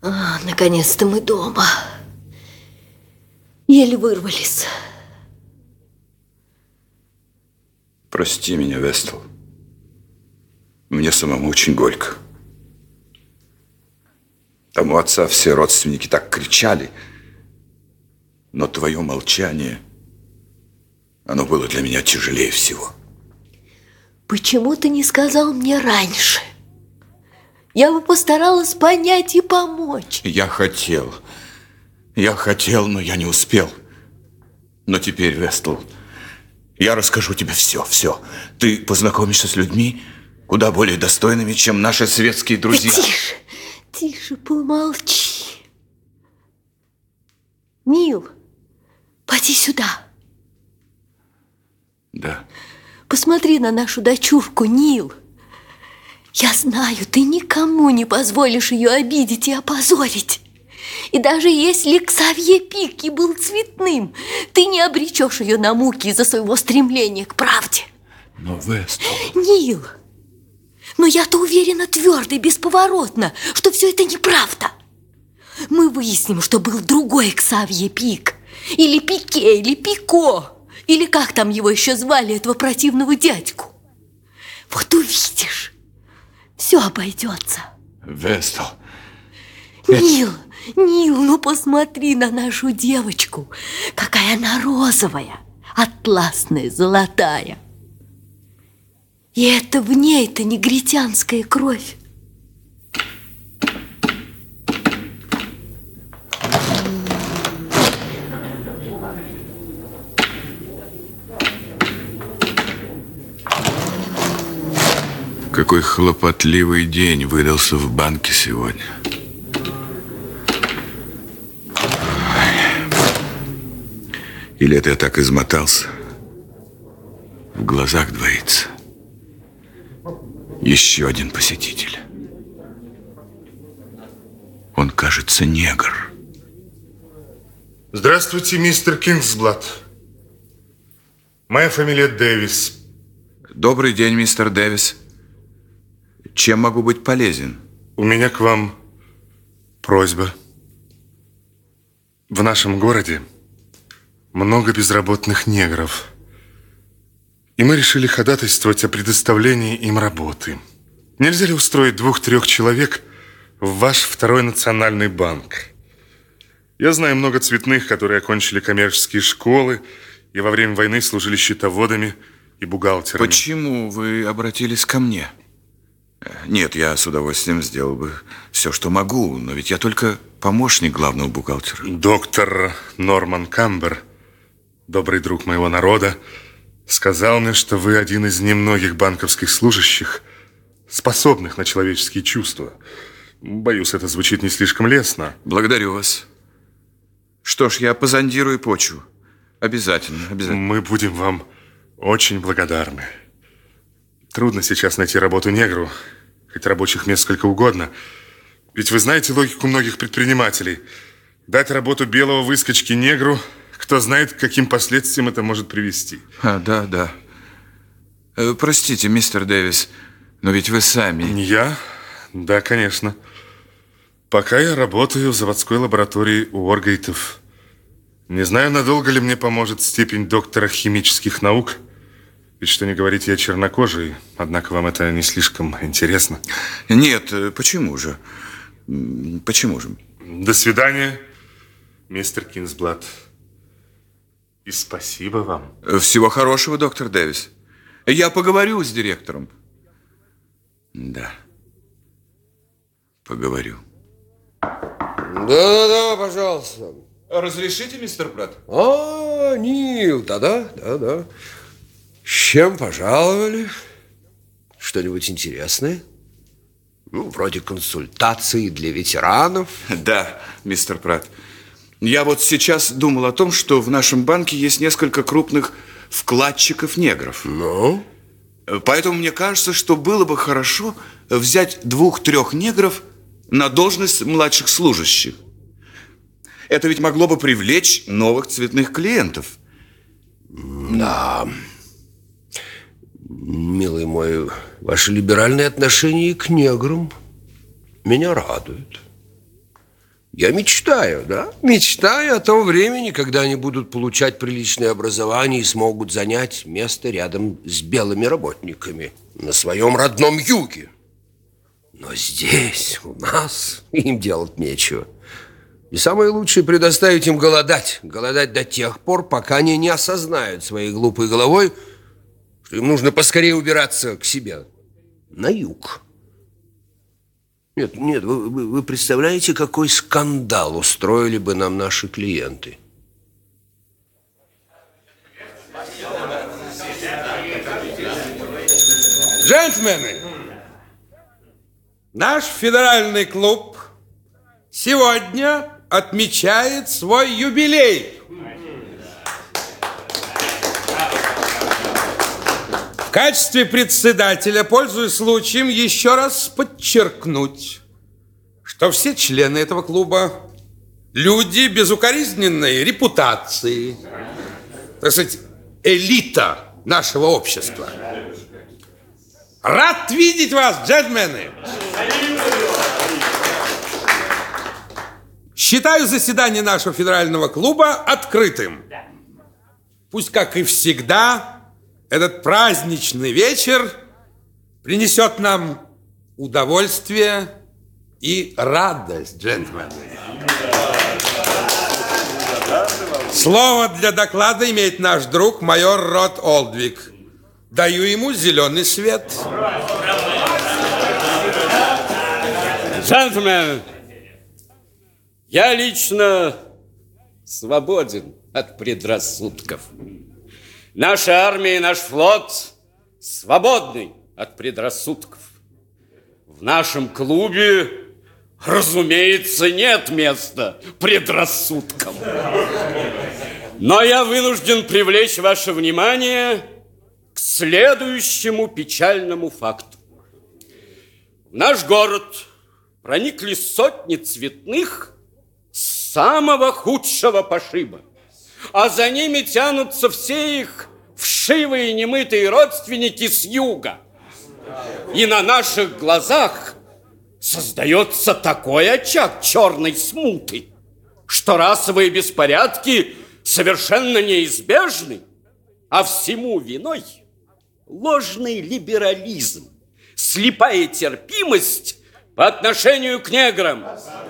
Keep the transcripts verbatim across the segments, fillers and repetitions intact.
А, наконец-то мы дома. Еле вырвались. Прости меня, Вестл. Мне самому очень горько. Там у отца все родственники так кричали, но твое молчание, оно было для меня тяжелее всего. Почему ты не сказал мне раньше? Я бы постаралась понять и помочь. Я хотел. Я хотел, но я не успел. Но теперь, Вестл, я расскажу тебе все, все. Ты познакомишься с людьми куда более достойными, чем наши светские друзья. Да тише, тише, помолчи. Нил, поди сюда. Да. Посмотри на нашу дочурку, Нил. Я знаю, ты никому не позволишь ее обидеть и опозорить. И даже если Ксавье Пик и был цветным, ты не обречешь ее на муки из-за своего стремления к правде. Но, Вестл... Нил, но я-то уверена твердо и бесповоротно, что все это неправда. Мы выясним, что был другой Ксавье Пик. Или Пике, или Пико. Или как там его еще звали, этого противного дядьку. Вот увидишь, все обойдется. Вестл... Нил, Нил, ну посмотри на нашу девочку. Какая она розовая, атласная, золотая. И это в ней-то негритянская кровь. Какой хлопотливый день выдался в банке сегодня. Или это я так измотался? В глазах двоится. Еще один посетитель. Он, кажется, негр. Здравствуйте, мистер Кингсблад. Моя фамилия Дэвис. Добрый день, мистер Дэвис. Чем могу быть полезен? У меня к вам просьба. В нашем городе много безработных негров. И мы решили ходатайствовать о предоставлении им работы. Нельзя ли устроить двух-трех человек в ваш второй национальный банк? Я знаю много цветных, которые окончили коммерческие школы и во время войны служили счетоводами и бухгалтерами. Почему вы обратились ко мне? Нет, я с удовольствием сделал бы все, что могу, но ведь я только помощник главного бухгалтера. Доктор Норман Камбер, добрый друг моего народа, сказал мне, что вы один из немногих банковских служащих, способных на человеческие чувства. Боюсь, это звучит не слишком лестно. Благодарю вас. Что ж, я позондирую почву. Обязательно, обязательно. Мы будем вам очень благодарны. Трудно сейчас найти работу негру, хоть рабочих мест сколько угодно. Ведь вы знаете логику многих предпринимателей. Дать работу белого выскочки негру, кто знает, к каким последствиям это может привести. А, да, да. Э, простите, мистер Дэвис, но ведь вы сами... Я? Да, конечно. Пока я работаю в заводской лаборатории у Оргейтов. Не знаю, надолго ли мне поможет степень доктора химических наук. Ведь, что не говорить, я чернокожий. Однако вам это не слишком интересно. Нет, почему же? Почему же? До свидания, мистер Кингсблад. И спасибо вам. Всего хорошего, доктор Дэвис. Я поговорю с директором. Да. Поговорю. Да-да-да, пожалуйста. Разрешите, мистер Пратт? А, Нил, да-да, да-да. С чем пожаловали? Что-нибудь интересное? Ну, вроде консультации для ветеранов. Да, мистер Пратт. Я вот сейчас думал о том, что в нашем банке есть несколько крупных вкладчиков-негров. Ну? Поэтому мне кажется, что было бы хорошо взять двух-трех негров на должность младших служащих. Это ведь могло бы привлечь новых цветных клиентов. Да. Милый мой, ваши либеральные отношения к неграм меня радуют. Я мечтаю, да? Мечтаю о том времени, когда они будут получать приличное образование и смогут занять место рядом с белыми работниками на своем родном юге. Но здесь, у нас, им делать нечего. И самое лучшее — предоставить им голодать. Голодать до тех пор, пока они не осознают своей глупой головой, что им нужно поскорее убираться к себе на юг. Нет, нет, вы, вы, вы представляете, какой скандал устроили бы нам наши клиенты? Джентльмены, наш федеральный клуб сегодня отмечает свой юбилей. В качестве председателя пользуюсь случаем еще раз подчеркнуть, что все члены этого клуба люди безукоризненной репутации, так сказать, элита нашего общества. Рад видеть вас, джентльмены! Считаю заседание нашего федерального клуба открытым. Пусть, как и всегда, этот праздничный вечер принесет нам удовольствие и радость, джентльмены. Слово для доклада имеет наш друг майор Рот Олдвик. Даю ему зеленый свет. Джентльмены, я лично свободен от предрассудков. Наша армия и наш флот свободны от предрассудков. В нашем клубе, разумеется, нет места предрассудкам. Но я вынужден привлечь ваше внимание к следующему печальному факту. В наш город проникли сотни цветных самого худшего пошиба, а за ними тянутся все их вшивые немытые родственники с юга. И на наших глазах создается такой очаг черной смуты, что расовые беспорядки совершенно неизбежны, а всему виной ложный либерализм, слепая терпимость по отношению к неграм.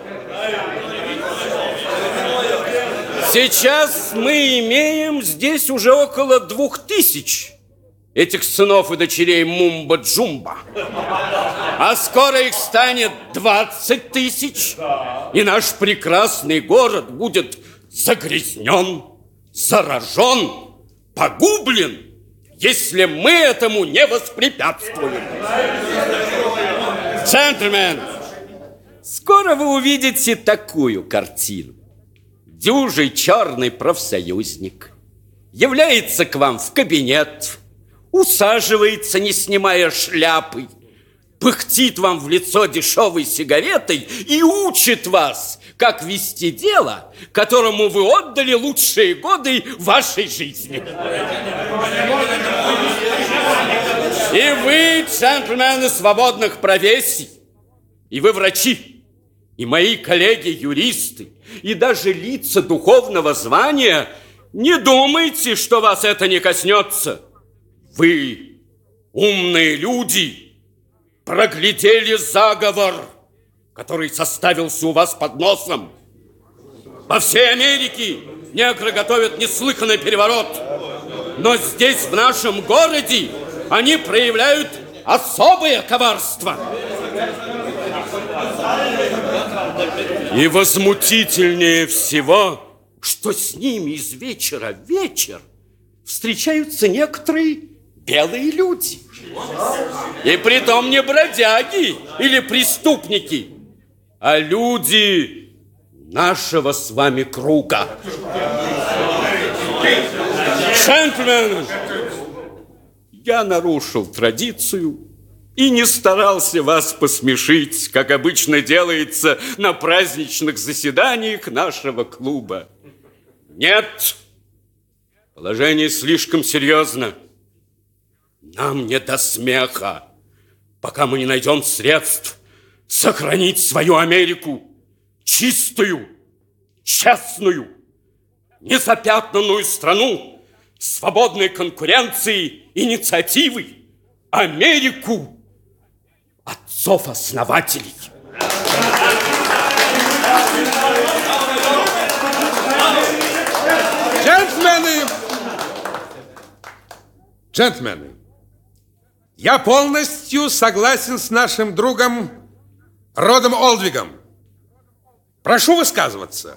Сейчас мы имеем здесь уже около двух тысяч этих сынов и дочерей Мумба-Джумба. А скоро их станет двадцать тысяч, и наш прекрасный город будет загрязнен, заражен, погублен, если мы этому не воспрепятствуем. Джентльмен, скоро вы увидите такую картину. Дюжий черный профсоюзник является к вам в кабинет, усаживается, не снимая шляпы, пыхтит вам в лицо дешевой сигаретой и учит вас, как вести дело, которому вы отдали лучшие годы вашей жизни. И вы, джентльмены свободных профессий, и вы врачи, и мои коллеги-юристы, и даже лица духовного звания, не думайте, что вас это не коснется. Вы, умные люди, проглядели заговор, который составился у вас под носом. По всей Америке негры готовят неслыханный переворот. Но здесь, в нашем городе, они проявляют особое коварство. И возмутительнее всего, что с ними из вечера в вечер встречаются некоторые белые люди. И притом не бродяги или преступники, а люди нашего с вами круга. Джентльмены, я нарушил традицию и не старался вас посмешить, как обычно делается на праздничных заседаниях нашего клуба. Нет, положение слишком серьезно. Нам не до смеха, пока мы не найдем средств сохранить свою Америку чистую, честную, незапятнанную страну, свободной конкуренции, инициативы, Америку отцов-основателей. Джентльмены! Джентльмены! Я полностью согласен с нашим другом Родом Олдвигом. Прошу высказываться.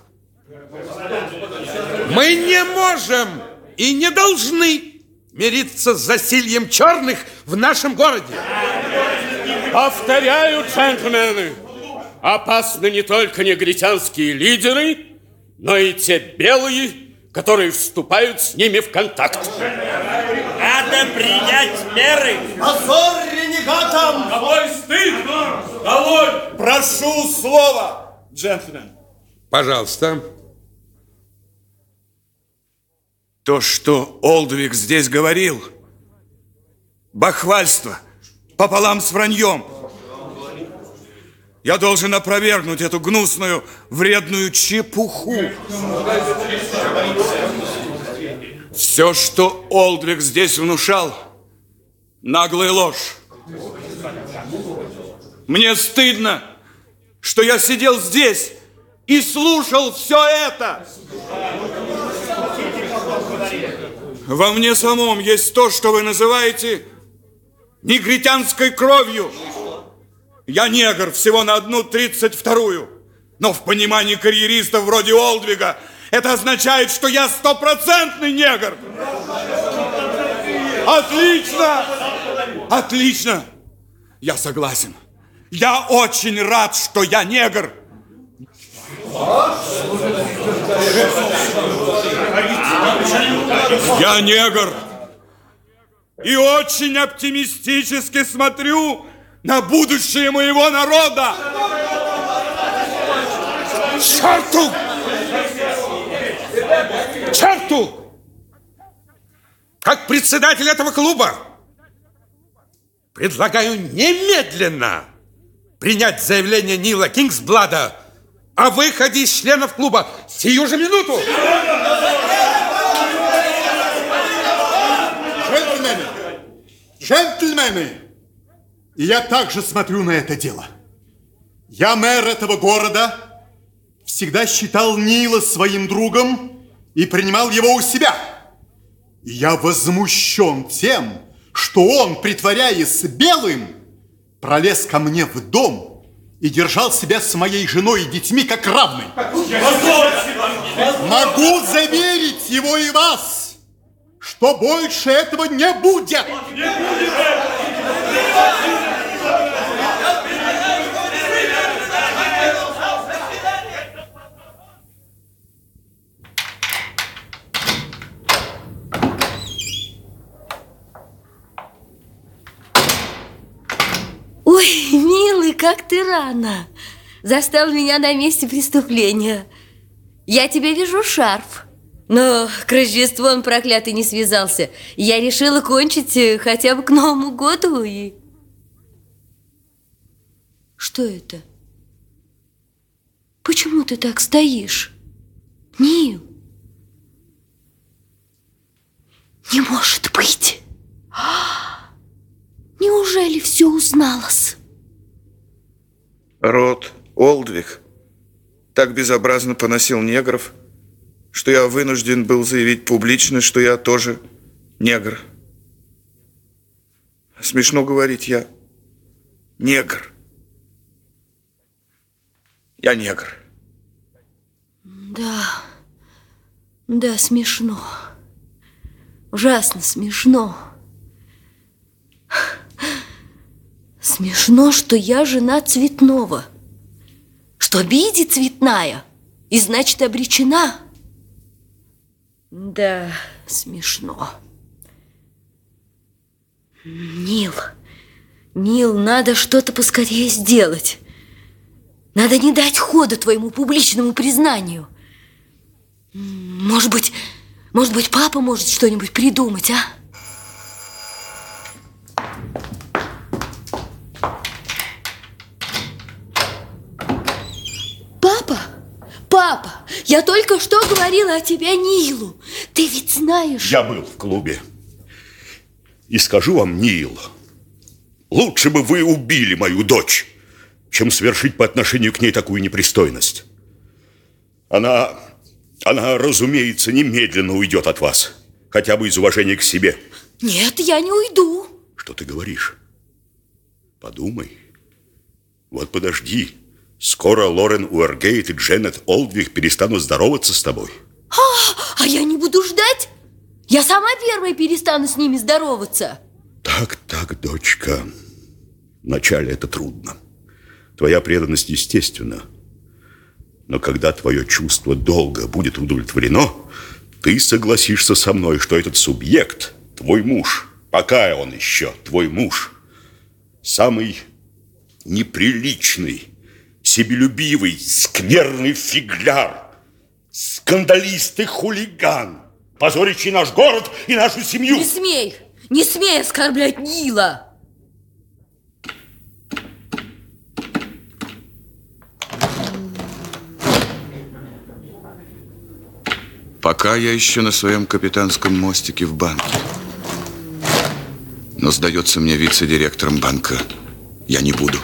Мы не можем и не должны мириться с засильем черных в нашем городе. Повторяю, джентльмены, опасны не только негритянские лидеры, но и те белые, которые вступают с ними в контакт. Надо принять меры. Позор ренегатам! Какой стыд! Долой! Прошу слова, джентльмен. Пожалуйста. То, что Олдвик здесь говорил, бахвальство пополам с враньем. Я должен опровергнуть эту гнусную, вредную чепуху. Все, что Олдвик здесь внушал, наглая ложь. Мне стыдно, что я сидел здесь и слушал все это. Во мне самом есть то, что вы называете негритянской кровью. Я негр всего на одну тридцать вторую. Но в понимании карьеристов вроде Олдвига это означает, что я стопроцентный негр. Отлично! Отлично! Я согласен. Я очень рад, что я негр. Я негр. И очень оптимистически смотрю на будущее моего народа. Черту! Черту! Как председатель этого клуба предлагаю немедленно принять заявление Нила Кингсблада о выходе из членов клуба сию же минуту. Джентльмены! Джентльмены! И я также смотрю на это дело. Я мэр этого города, всегда считал Нила своим другом и принимал его у себя. И я возмущен тем, что он, притворяясь белым, пролез ко мне в дом и держал себя с моей женой и детьми как равный. Могу заверить его и вас, что больше этого не будет. Ой, милый, как ты рано. Застал меня на месте преступления. Я тебе вяжу шарф. Но к Рождеству он проклятый не связался. Я решила кончить хотя бы к Новому году и... Что это? Почему ты так стоишь? Нил? Не может быть! Неужели все узналось? Род Олдвик так безобразно поносил негров, что я вынужден был заявить публично, что я тоже негр. Смешно говорить, я негр. Я негр. Да, да, смешно. Ужасно смешно. Смешно, что я жена Цветного, что Биди цветная и значит обречена. Да, смешно. Нил, Нил, надо что-то поскорее сделать. Надо не дать хода твоему публичному признанию. Может быть, может быть, папа может что-нибудь придумать, а? Папа? Папа, я только что говорила о тебе Нилу. Ты ведь знаешь... Я был в клубе. И скажу вам, Нил, лучше бы вы убили мою дочь, чем совершить по отношению к ней такую непристойность. Она, она, разумеется, немедленно уйдет от вас, хотя бы из уважения к себе. Нет, я не уйду. Что ты говоришь? Подумай. Вот подожди. Скоро Лорен Уэргейт и Дженнет Олдвик перестанут здороваться с тобой. А, а я не буду ждать? Я сама первая перестану с ними здороваться. Так, так, дочка. Вначале это трудно. Твоя преданность естественна. Но когда твое чувство долга будет удовлетворено, ты согласишься со мной, что этот субъект, твой муж, пока он еще твой муж, самый неприличный, себелюбивый, скверный фигляр, скандалист и хулиган, позорящий наш город и нашу семью. Не смей, не смей оскорблять Нила. Пока я еще на своем капитанском мостике в банке. Но сдается мне вице-директором банка я не буду.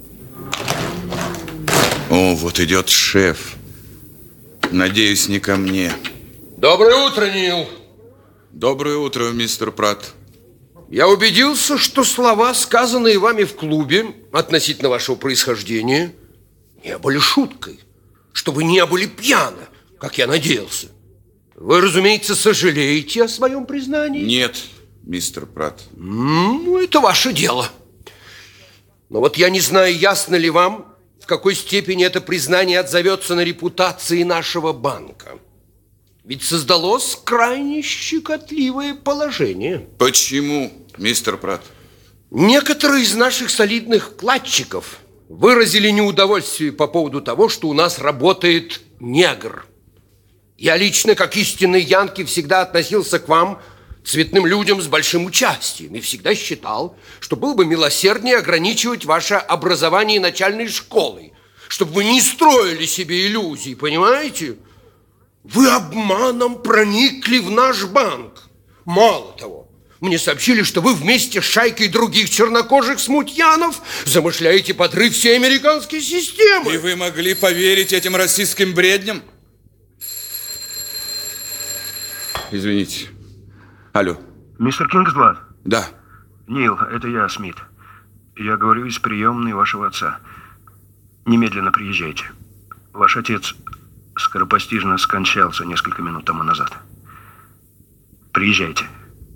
О, вот идет шеф. Надеюсь, не ко мне. Доброе утро, Нил. Доброе утро, мистер Пратт. Я убедился, что слова, сказанные вами в клубе относительно вашего происхождения, не были шуткой, что вы не были пьяны, как я надеялся. Вы, разумеется, сожалеете о своем признании? Нет, мистер Пратт. Ну, это ваше дело. Но вот я не знаю, ясно ли вам, в какой степени это признание отзовется на репутации нашего банка. Ведь создалось крайне щекотливое положение. Почему, мистер Пратт? Некоторые из наших солидных вкладчиков выразили неудовольствие по поводу того, что у нас работает негр. Я лично, как истинный янки, всегда относился к вам, цветным людям, с большим участием и всегда считал, что было бы милосерднее ограничивать ваше образование начальной школой, чтобы вы не строили себе иллюзий, понимаете? Вы обманом проникли в наш банк. Мало того, мне сообщили, что вы вместе с шайкой других чернокожих смутьянов замышляете подрыв всей американской системы. И вы могли поверить этим расистским бредням? Извините. Алло. Мистер Кингсблад? Да. Нил, это я, Смит. Я говорю из приемной вашего отца. Немедленно приезжайте. Ваш отец скоропостижно скончался несколько минут тому назад. Приезжайте.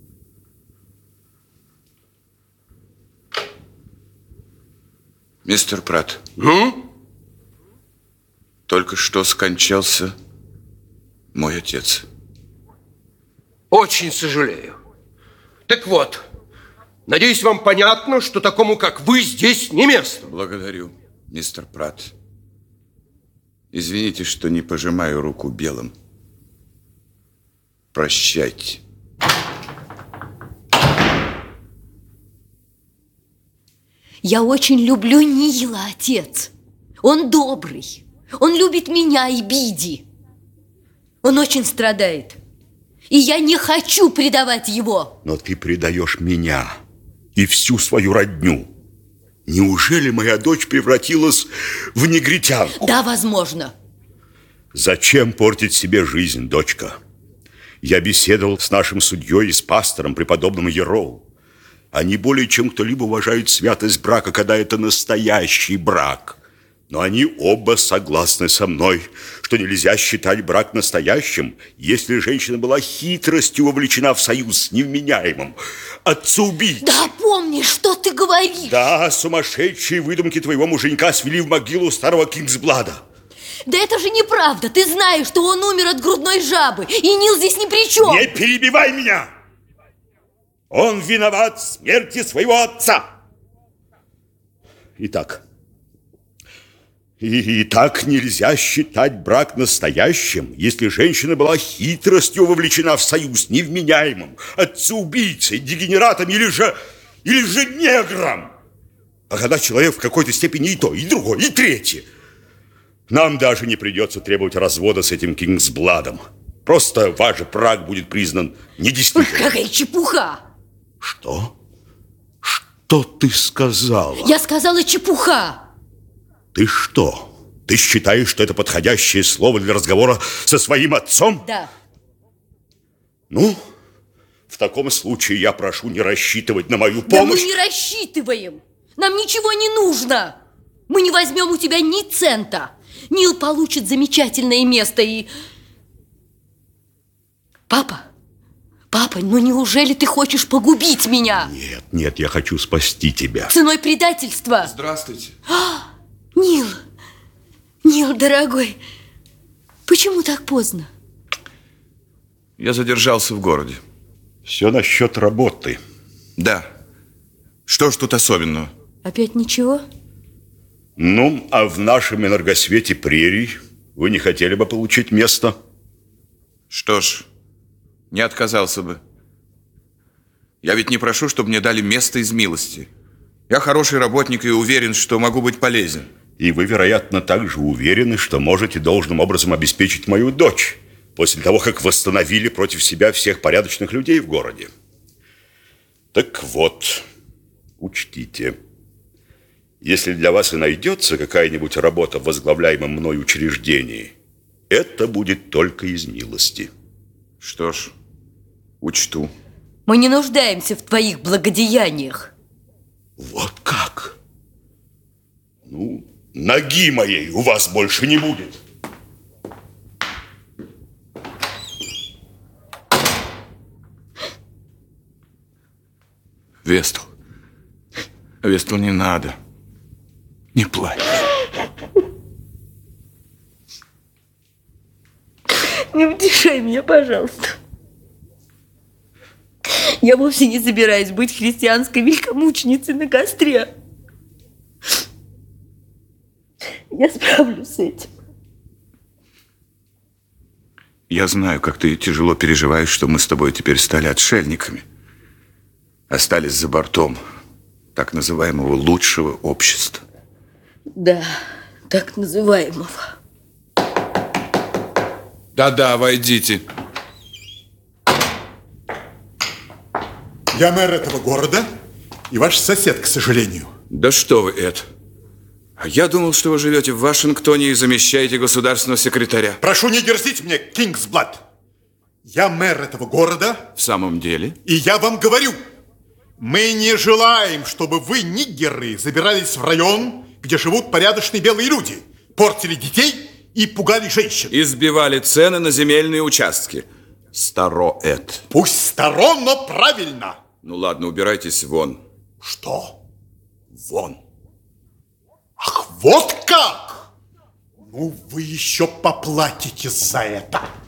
Мистер Пратт. Ну? Только что скончался мой отец. Очень сожалею. Так вот, надеюсь, вам понятно, что такому, как вы, здесь не место. Благодарю, мистер Пратт. Извините, что не пожимаю руку белым. Прощайте. Я очень люблю Нила, отец. Он добрый. Он любит меня и Биди. Он очень страдает. И я не хочу предавать его. Но ты предаешь меня и всю свою родню. Неужели моя дочь превратилась в негритянку? Да, возможно. Зачем портить себе жизнь, дочка? Я беседовал с нашим судьей и с пастором, преподобным Ероу. Они более чем кто-либо уважают святость брака, когда это настоящий брак. Но они оба согласны со мной, что нельзя считать брак настоящим, если женщина была хитростью вовлечена в союз с невменяемым отцу-убийцей. Да, помни, что ты говоришь. Да, сумасшедшие выдумки твоего муженька свели в могилу старого Кингсблада. Да это же неправда. Ты знаешь, что он умер от грудной жабы, и Нил здесь ни при чем. Не перебивай меня! Он виноват в смерти своего отца. Итак... И, и так нельзя считать брак настоящим, если женщина была хитростью вовлечена в союз невменяемым, отцу-убийцей, дегенератом или же, или же негром. А когда человек в какой-то степени и то, и другое, и третье, Нам даже не придется требовать развода с этим Кингсбладом. Просто ваш брак будет признан недействительным. Какая чепуха! Что? Что ты сказала? Я сказала чепуха! Ты что? Ты считаешь, что это подходящее слово для разговора со своим отцом? Да. Ну, в таком случае я прошу не рассчитывать на мою Да помощь. мы не рассчитываем. Нам ничего не нужно. Мы не возьмем у тебя ни цента. Нил получит замечательное место и... Папа, папа, ну неужели ты хочешь погубить меня? Нет, нет, я хочу спасти тебя. Ценой предательства. Здравствуйте. А, Нил, Нил, дорогой, почему так поздно? Я задержался в городе. Все насчет работы. Да. Что ж тут особенного? Опять ничего? Ну, а в нашем энергосвете прерий вы не хотели бы получить место? Что ж, не отказался бы. Я ведь не прошу, чтобы мне дали место из милости. Я хороший работник и уверен, что могу быть полезен. И вы, вероятно, также уверены, что можете должным образом обеспечить мою дочь, после того, как восстановили против себя всех порядочных людей в городе. Так вот, учтите, если для вас и найдется какая-нибудь работа в возглавляемом мной учреждении, это будет только из милости. Что ж, учту. Мы не нуждаемся в твоих благодеяниях. Вот как? Ну, ноги моей у вас больше не будет. Вестл, Вестл, не надо. Не плачь. Не утешай меня, пожалуйста. Я вовсе не собираюсь быть христианской великомученицей на костре. Я справлюсь с этим. Я знаю, как ты тяжело переживаешь, что мы с тобой теперь стали отшельниками. Остались за бортом так называемого лучшего общества. Да, так называемого. Да-да, войдите. Я мэр этого города и ваш сосед, к сожалению. Да что вы это? А я думал, что вы живете в Вашингтоне и замещаете государственного секретаря. Прошу не дерзить мне, Кингсблад. Я мэр этого города. В самом деле? И я вам говорю, мы не желаем, чтобы вы, ниггеры, забирались в район, где живут порядочные белые люди, портили детей и пугали женщин. Избивали цены на земельные участки. Старо это. Пусть старо, но правильно. Ну ладно, убирайтесь вон. Что? Вон. Ах, вот как! Ну, вы еще поплатитесь за это.